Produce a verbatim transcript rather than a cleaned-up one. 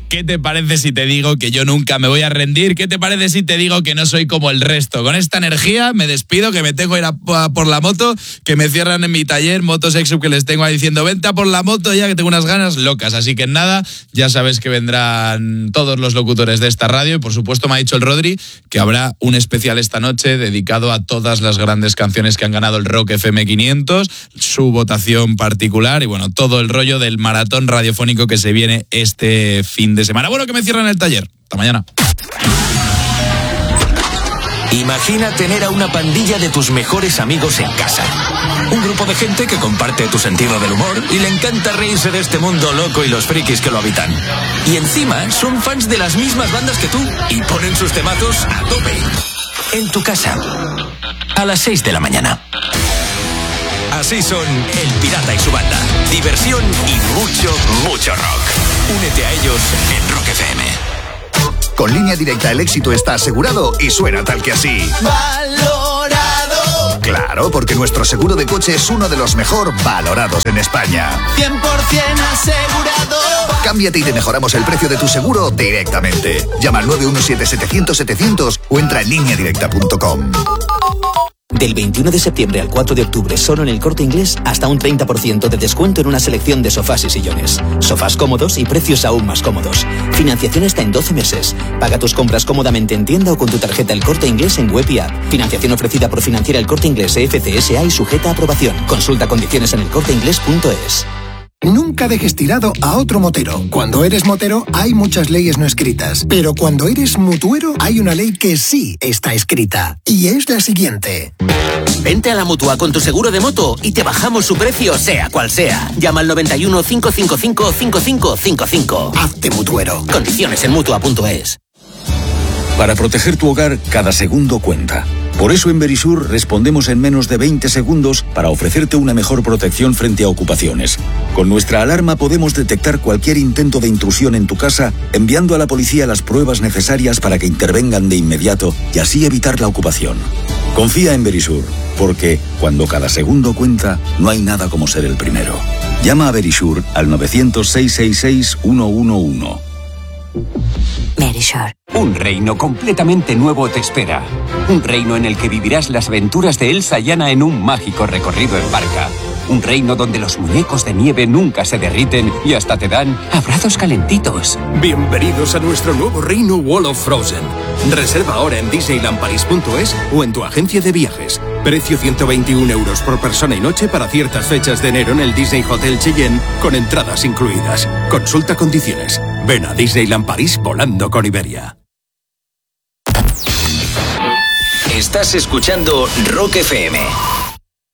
¿Qué te parece si te digo que yo nunca me voy a rendir? ¿Qué te parece si te digo que no soy como el resto? Con esta energía me despido, que me tengo que ir a, a por la moto, que me cierran en mi taller, Motos Exub, que les tengo ahí diciendo, vente a por la moto ya, que tengo unas ganas locas. Así que nada, ya sabes que vendrán todos los locutores de esta radio y por supuesto me ha dicho el Rodri que habrá un especial esta noche dedicado a todas las grandes canciones que han ganado el Rock F M quinientos, su votación particular y bueno, todo el rollo del maratón radiofónico que se viene este fin de semana. Bueno, que me cierran el taller. Hasta mañana. Imagina tener a una pandilla de tus mejores amigos en casa. Un grupo de gente que comparte tu sentido del humor y le encanta reírse de este mundo loco y los frikis que lo habitan. Y encima son fans de las mismas bandas que tú y ponen sus temazos a tope. En tu casa. A las seis de la mañana. Así son El Pirata y su banda. Diversión y mucho, mucho rock. Únete a ellos en Rock F M. Con Línea Directa el éxito está asegurado y suena tal que así. ¡Valorado! Claro, porque nuestro seguro de coche es uno de los mejor valorados en España. cien por ciento asegurado. Cámbiate y te mejoramos el precio de tu seguro directamente. Llama al nueve uno siete, setecientos, setecientos o entra en línea directa punto com. Del veintiuno de septiembre al cuatro de octubre, solo en El Corte Inglés, hasta un treinta por ciento de descuento en una selección de sofás y sillones. Sofás cómodos y precios aún más cómodos. Financiación hasta en doce meses. Paga tus compras cómodamente en tienda o con tu tarjeta El Corte Inglés en web y app. Financiación ofrecida por Financiera El Corte Inglés F C S A y sujeta a aprobación. Consulta condiciones en el corte inglés punto es. Nunca dejes tirado a otro motero. Cuando eres motero hay muchas leyes no escritas, pero cuando eres mutuero hay una ley que sí está escrita, y es la siguiente. Vente a la Mutua con tu seguro de moto y te bajamos su precio sea cual sea. Llama al noventa y uno, cinco cinco cinco, cinco cinco cinco cinco. Hazte mutuero. Condiciones en mutua punto es. Para proteger tu hogar, cada segundo cuenta. Por eso en Verisur respondemos en menos de veinte segundos para ofrecerte una mejor protección frente a ocupaciones. Con nuestra alarma podemos detectar cualquier intento de intrusión en tu casa, enviando a la policía las pruebas necesarias para que intervengan de inmediato y así evitar la ocupación. Confía en Verisur, porque cuando cada segundo cuenta, no hay nada como ser el primero. Llama a Verisur al nueve cero cero, seis seis seis, uno uno uno. Verisur. Un reino completamente nuevo te espera. Un reino en el que vivirás las aventuras de Elsa y Anna en un mágico recorrido en barca. Un reino donde los muñecos de nieve nunca se derriten y hasta te dan abrazos calentitos. Bienvenidos a nuestro nuevo reino Wall of Frozen. Reserva ahora en disneyland paris punto es o en tu agencia de viajes. Precio ciento veintiún euros por persona y noche para ciertas fechas de enero en el Disney Hotel Cheyenne con entradas incluidas. Consulta condiciones. Ven a Disneyland París volando con Iberia. Estás escuchando Rock F M.